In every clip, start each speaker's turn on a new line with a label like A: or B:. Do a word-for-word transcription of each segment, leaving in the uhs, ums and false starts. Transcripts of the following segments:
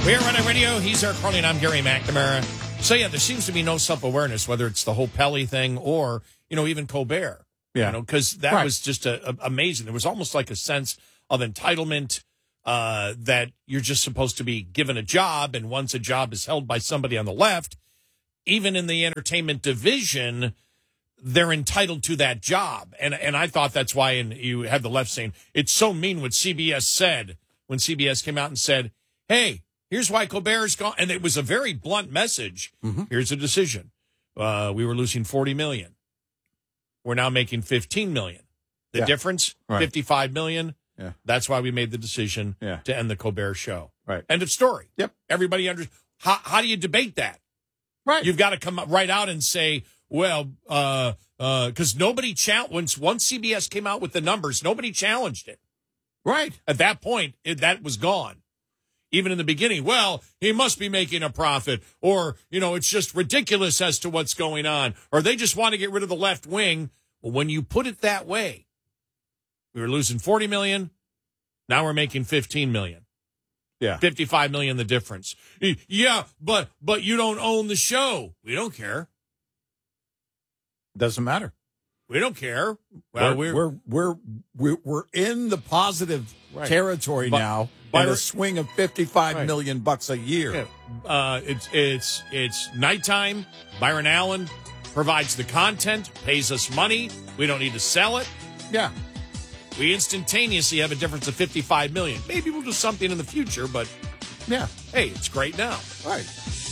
A: We are Red Eye Radio. He's Eric Carly, and I'm Gary McNamara. So, yeah, there seems to be no self-awareness, whether it's the whole Pelly thing or, you know, even Colbert.
B: Yeah.
A: You know, because that
B: Right.
A: was just a, a, amazing. There was almost like a sense of entitlement uh, that you're just supposed to be given a job, and once a job is held by somebody on the left, even in the entertainment division, they're entitled to that job. And and I thought that's why, and you had the left saying, it's so mean what C B S said when C B S came out and said, hey, here's why Colbert's gone. And it was a very blunt message.
B: Mm-hmm.
A: Here's a decision. Uh, we were losing forty million dollars. We're now making fifteen million dollars. The
B: Yeah.
A: difference,
B: Right.
A: fifty-five million dollars.
B: Yeah.
A: That's why we made the decision
B: Yeah.
A: to end the Colbert Show.
B: Right.
A: End of story.
B: Yep.
A: Everybody under. How, how do you debate that?
B: Right.
A: You've got to come right out and say, well, uh, uh, because nobody challenged, once, once C B S came out with the numbers, nobody challenged it.
B: Right.
A: At that point, it, that was gone. Even in the beginning, well, he must be making a profit, or, you know, it's just ridiculous as to what's going on, or they just want to get rid of the left wing. Well, when you put it that way, we were losing forty million dollars. Now we're making fifteen million dollars.
B: Yeah.
A: fifty-five million dollars the difference. Yeah, but but you don't own the show. We don't care.
B: Doesn't matter.
A: We don't care. Well,
B: we're
A: we're,
B: we're we're we're, we're in the positive
A: Right.
B: territory
A: But-
B: now,
A: but-
B: and a swing of fifty-five
A: Right.
B: million bucks a year.
A: yeah, uh, it's it's it's nighttime. Byron Allen provides the content, pays us money. We don't need to sell it.
B: Yeah.
A: We instantaneously have a difference of fifty-five million. Maybe we'll do something in the future, but
B: Yeah.
A: hey, it's great now.
B: Right.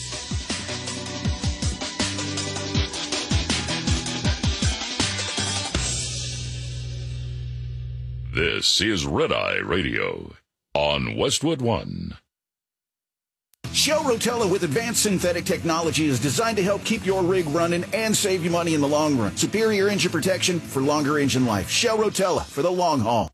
C: This is Red Eye Radio on Westwood One.
D: Shell Rotella with advanced synthetic technology is designed to help keep your rig running and save you money in the long run. Superior engine protection for longer engine life. Shell Rotella for the long haul.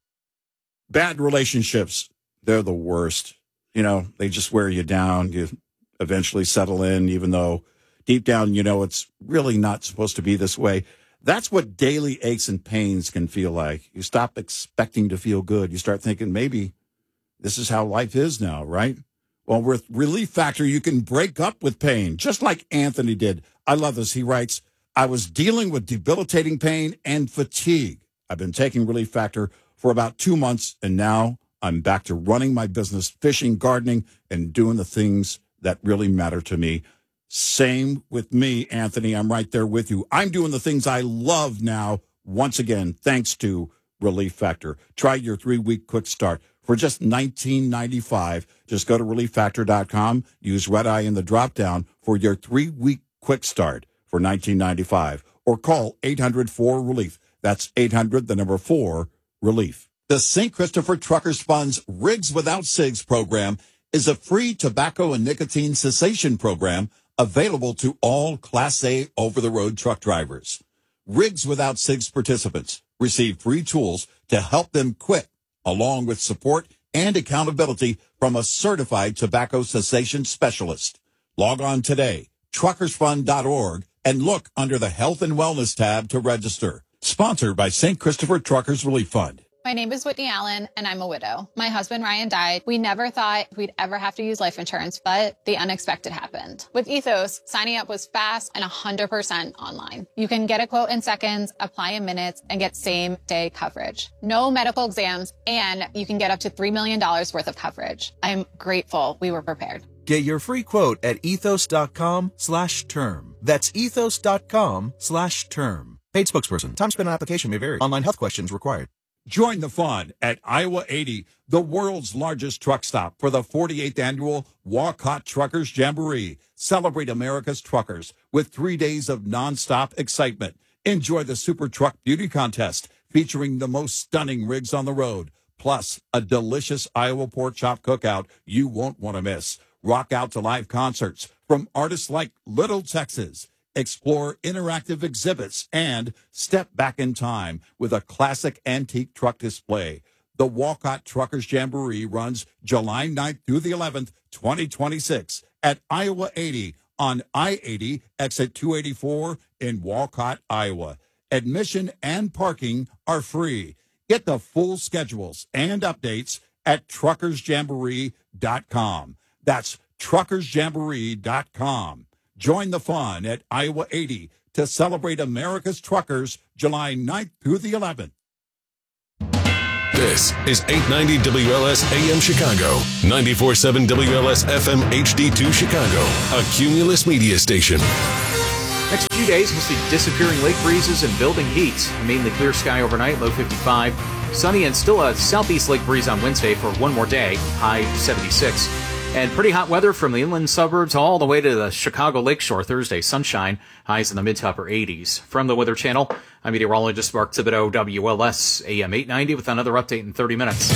B: Bad relationships, they're the worst. You know, they just wear you down. You eventually settle in, even though deep down you know it's really not supposed to be this way. That's what daily aches and pains can feel like. You stop expecting to feel good. You start thinking maybe this is how life is now, right? Well, with Relief Factor, you can break up with pain, just like Anthony did. I love this. He writes, I was dealing with debilitating pain and fatigue. I've been taking Relief Factor for about two months, and now I'm back to running my business, fishing, gardening, and doing the things that really matter to me. Same with me, Anthony. I'm right there with you. I'm doing the things I love now, once again, thanks to Relief Factor. Try your three-week quick start for just nineteen ninety-five. Just go to relief factor dot com, use Red Eye in the drop-down for your three-week quick start for nineteen ninety-five, or call eight hundred four relief. That's eight hundred, the number four, relief. The Saint Christopher Truckers Fund's Rigs Without Cigs program is a free tobacco and nicotine cessation program available to all Class A over-the-road truck drivers. Rigs Without Cigs participants receive free tools to help them quit, along with support and accountability from a certified tobacco cessation specialist. Log on today, truckers fund dot org, and look under the Health and Wellness tab to register. Sponsored by Saint Christopher Truckers Relief Fund.
E: My name is Whitney Allen, and I'm a widow. My husband, Ryan, died. We never thought we'd ever have to use life insurance, but the unexpected happened. With Ethos, signing up was fast and one hundred percent online. You can get a quote in seconds, apply in minutes, and get same-day coverage. No medical exams, and you can get up to three million dollars worth of coverage. I'm grateful we were prepared.
F: Get your free quote at ethos.com slash term. That's ethos.com slash term. Paid spokesperson. Time spent on application may vary. Online health questions required.
B: Join the fun at Iowa eighty, the world's largest truck stop, for the forty-eighth annual Walcott Truckers Jamboree. Celebrate America's truckers with three days of nonstop excitement. Enjoy the Super Truck Beauty Contest featuring the most stunning rigs on the road, plus a delicious Iowa pork chop cookout you won't want to miss. Rock out to live concerts from artists like Little Texas. Explore interactive exhibits, and step back in time with a classic antique truck display. The Walcott Truckers Jamboree runs July ninth through the eleventh, twenty twenty-six at Iowa eighty on I eighty, exit two eighty-four in Walcott, Iowa. Admission and parking are free. Get the full schedules and updates at truckers jamboree dot com. That's truckers jamboree dot com. Join the fun at Iowa eighty to celebrate America's truckers July ninth through the eleventh.
G: This is eight ninety W L S A M Chicago, ninety-four point seven W L S F M H D two Chicago, a Cumulus media station.
H: Next few days, we'll see disappearing lake breezes and building heat. Mainly clear sky overnight, low fifty-five. Sunny and still a southeast lake breeze on Wednesday for one more day, high seventy-six. And pretty hot weather from the inland suburbs all the way to the Chicago Lakeshore Thursday. Sunshine, highs in the mid to upper eighties. From the Weather Channel, I'm meteorologist Mark Thibodeau, W L S A M eight ninety, with another update in thirty minutes.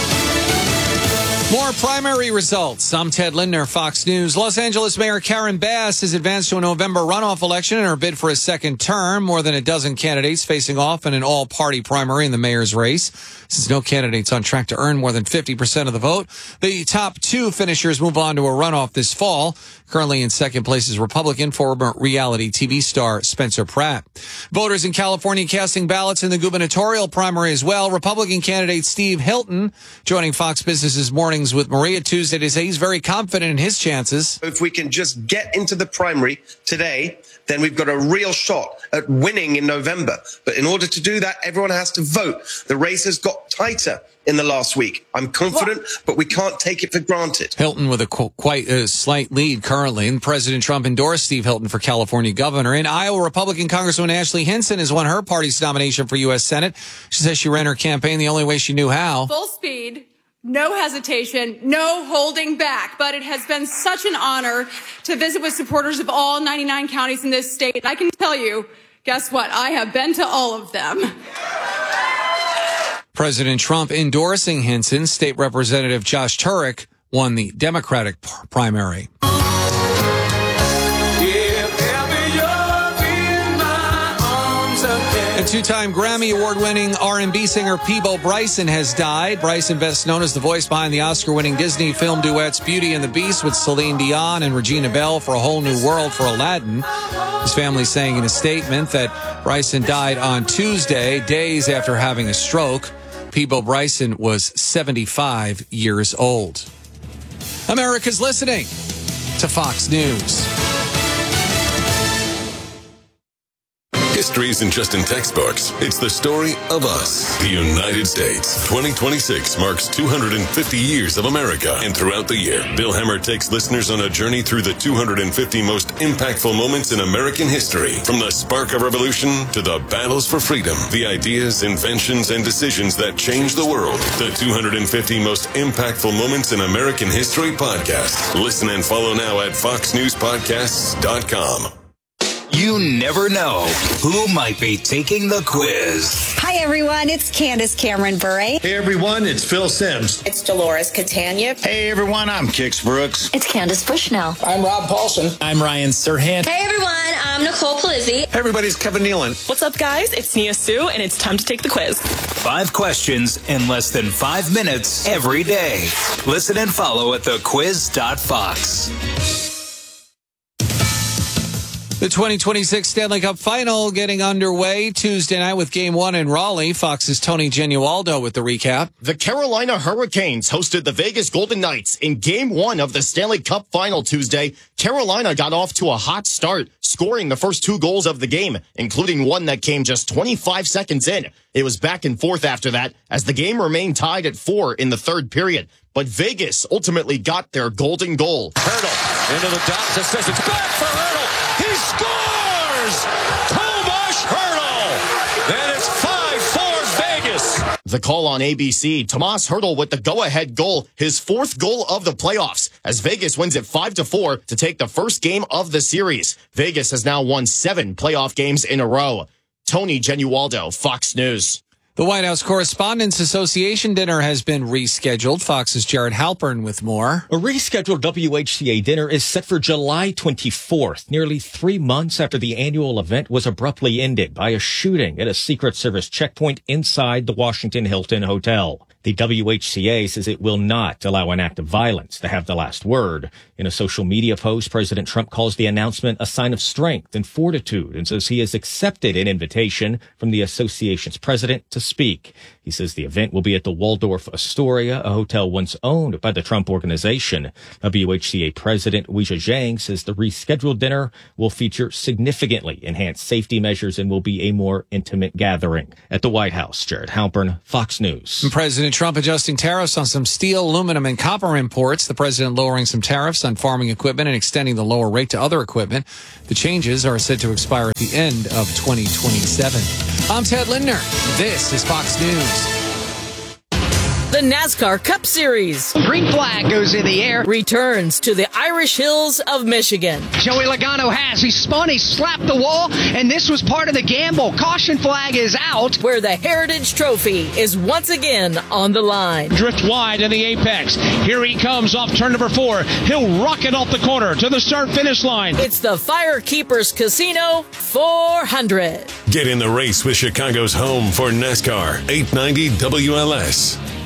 I: More primary results. I'm Ted Lindner, Fox News. Los Angeles Mayor Karen Bass has advanced to a November runoff election in her bid for a second term. More than a dozen candidates facing off in an all-party primary in the mayor's race. Since no candidate's on track to earn more than fifty percent of the vote, the top two finishers move on to a runoff this fall. Currently in second place is Republican former reality T V star Spencer Pratt. Voters in California casting ballots in the gubernatorial primary as well. Republican candidate Steve Hilton joining Fox Business's Mornings with Maria Tuesday to say he's very confident in his chances.
J: If we can just get into the primary today, then we've got a real shot at winning in November. But in order to do that, everyone has to vote. The race has got tighter in the last week. I'm confident, but we can't take it for granted.
I: Hilton with a qu- quite a slight lead currently. And President Trump endorsed Steve Hilton for California governor. In Iowa, Republican Congresswoman Ashley Hinson has won her party's nomination for U S Senate. She says she ran her campaign the only way she knew how.
K: Full speed. No hesitation, no holding back, but it has been such an honor to visit with supporters of all ninety-nine counties in this state. I can tell you, guess what? I have been to all of them.
I: President Trump endorsing Hinson. State Representative Josh Turek won the Democratic p- primary. And two-time Grammy Award-winning R and B singer Peabo Bryson has died. Bryson, best known as the voice behind the Oscar-winning Disney film duets Beauty and the Beast with Celine Dion and Regina Bell for A Whole New World for Aladdin. His family saying in a statement that Bryson died on Tuesday, days after having a stroke. Peabo Bryson was seventy-five years old. America's listening to Fox News.
G: History isn't just in textbooks. It's the story of us. The United States. twenty twenty-six marks two hundred fifty years of America. And throughout the year, Bill Hemmer takes listeners on a journey through the two hundred fifty most impactful moments in American history. From the spark of revolution to the battles for freedom. The ideas, inventions, and decisions that changed the world. The two hundred fifty most impactful moments in American history podcast. Listen and follow now at fox news podcasts dot com.
L: You never know who might be taking the quiz.
M: Hi, everyone. It's Candace Cameron Bure.
N: Hey, everyone. It's Phil Sims.
O: It's Dolores Catania.
P: Hey, everyone. I'm Kix Brooks.
Q: It's Candace Bushnell.
R: I'm Rob Paulson.
S: I'm Ryan Serhant.
T: Hey, everyone. I'm Nicole Palizzi.
U: Hey, everybody. It's Kevin Nealon.
V: What's up, guys? It's Nia Sue, and it's time to take the quiz.
L: Five questions in less than five minutes every day. Listen and follow at the quiz dot fox.
I: The twenty twenty-six Stanley Cup Final getting underway Tuesday night with Game one in Raleigh. Fox's Tony Genualdo with the recap.
W: The Carolina Hurricanes hosted the Vegas Golden Knights in Game one of the Stanley Cup Final Tuesday. Carolina got off to a hot start, scoring the first two goals of the game, including one that came just twenty-five seconds in. It was back and forth after that, as the game remained tied at four in the third period. But Vegas ultimately got their golden goal.
X: Hurdle into the dots. It says it's back for Hurdle. He scores! Tomas Hurdle! Then it's five four Vegas.
W: The call on A B C, Tomas Hurdle with the go-ahead goal, his fourth goal of the playoffs, as Vegas wins it five to four to take the first game of the series. Vegas has now won seven playoff games in a row. Tony Genualdo, Fox News.
I: The White House Correspondents Association dinner has been rescheduled. Fox's Jared Halpern with more.
Y: A rescheduled W H C A dinner is set for July twenty-fourth, nearly three months after the annual event was abruptly ended by a shooting at a Secret Service checkpoint inside the Washington Hilton Hotel. The W H C A says it will not allow an act of violence to have the last word. In a social media post, President Trump calls the announcement a sign of strength and fortitude and says he has accepted an invitation from the association's president to speak. He says the event will be at the Waldorf Astoria, a hotel once owned by the Trump Organization. W H C A President Weijia Zhang says the rescheduled dinner will feature significantly enhanced safety measures and will be a more intimate gathering. At the White House, Jared Halpern, Fox News.
I: President Trump adjusting tariffs on some steel, aluminum, and copper imports. The president lowering some tariffs on farming equipment and extending the lower rate to other equipment. The changes are set to expire at the end of twenty twenty-seven. I'm Ted Lindner. This is Fox News.
O: The NASCAR Cup Series.
Q: Green flag goes in the air.
O: Returns to the Irish Hills of Michigan.
Q: Joey Logano has. He spun, he slapped the wall, and this was part of the gamble. Caution flag is out.
O: Where the Heritage Trophy is once again on the line.
X: Drift wide in the apex. Here he comes off turn number four. He'll rocket off the corner to the start-finish line.
O: It's the Firekeepers Casino four hundred.
G: Get in the race with Chicago's home for NASCAR, eight ninety W L S.